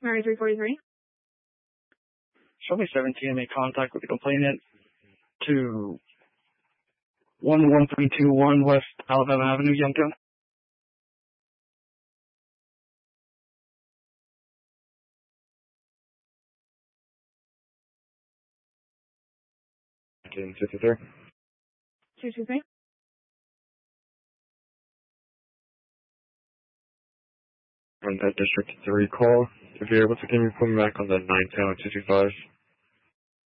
Mary 343. Show me 17 made contact with the complainant to 11321 West Alabama Avenue, Youngtown. Okay, 53. 223. On that District 3 call, if you're able to give me a call back on the 910-225.